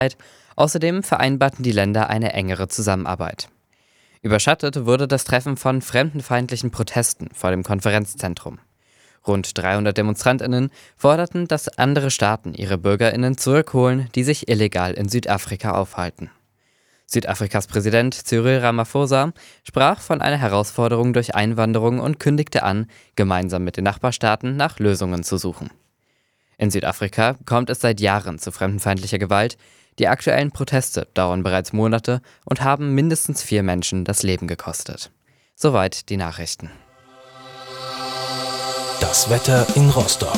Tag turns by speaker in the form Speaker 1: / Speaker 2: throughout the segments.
Speaker 1: Außerdem vereinbarten die Länder eine engere Zusammenarbeit. Überschattet wurde das Treffen von fremdenfeindlichen Protesten vor dem Konferenzzentrum. Rund 300 DemonstrantInnen forderten, dass andere Staaten ihre BürgerInnen zurückholen, die sich illegal in Südafrika aufhalten. Südafrikas Präsident Cyril Ramaphosa sprach von einer Herausforderung durch Einwanderung und kündigte an, gemeinsam mit den Nachbarstaaten nach Lösungen zu suchen. In Südafrika kommt es seit Jahren zu fremdenfeindlicher Gewalt. Die aktuellen Proteste dauern bereits Monate und haben mindestens 4 Menschen das Leben gekostet. Soweit die Nachrichten.
Speaker 2: Das Wetter in Rostock.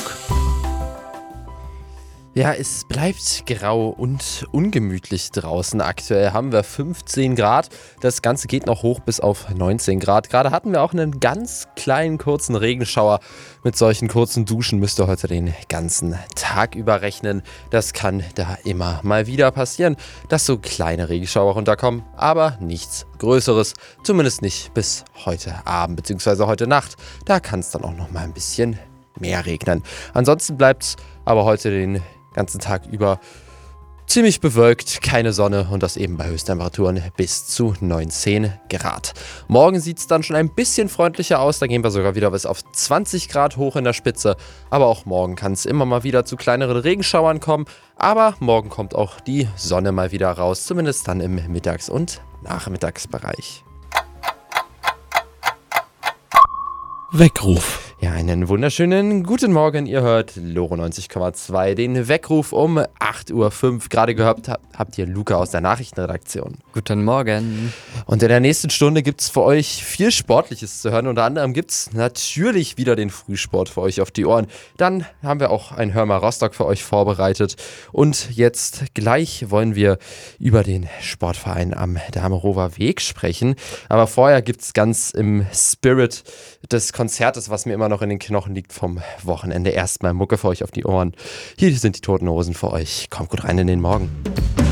Speaker 3: Ja, es bleibt grau und ungemütlich draußen. Aktuell haben wir 15 Grad. Das Ganze geht noch hoch bis auf 19 Grad. Gerade hatten wir auch einen ganz kleinen kurzen Regenschauer. Mit solchen kurzen Duschen müsst ihr heute den ganzen Tag über rechnen. Das kann da immer mal wieder passieren, dass so kleine Regenschauer runterkommen. Aber nichts Größeres. Zumindest nicht bis heute Abend bzw. heute Nacht. Da kann es dann auch noch mal ein bisschen mehr regnen. Ansonsten bleibt es aber heute den ganzen Tag über ziemlich bewölkt, keine Sonne und das eben bei Höchsttemperaturen bis zu 19 Grad. Morgen sieht es dann schon ein bisschen freundlicher aus, da gehen wir sogar wieder bis auf 20 Grad hoch in der Spitze. Aber auch morgen kann es immer mal wieder zu kleineren Regenschauern kommen. Aber morgen kommt auch die Sonne mal wieder raus, zumindest dann im Mittags- und Nachmittagsbereich.
Speaker 2: Weckruf.
Speaker 3: Ja, einen wunderschönen guten Morgen. Ihr hört Loro 90,2, den Weckruf um 8.05 Uhr. Gerade gehört habt ihr Luca aus der Nachrichtenredaktion.
Speaker 1: Guten Morgen.
Speaker 3: Und in der nächsten Stunde gibt es für euch viel Sportliches zu hören. Unter anderem gibt es natürlich wieder den Frühsport für euch auf die Ohren. Dann haben wir auch ein Hör mal Rostock für euch vorbereitet. Und jetzt gleich wollen wir über den Sportverein am Damerower Weg sprechen. Aber vorher gibt es ganz im Spirit des Konzertes, was mir immer noch in den Knochen liegt vom Wochenende, erstmal Mucke für euch auf die Ohren. Hier sind die Toten Hosen für euch. Kommt gut rein in den Morgen.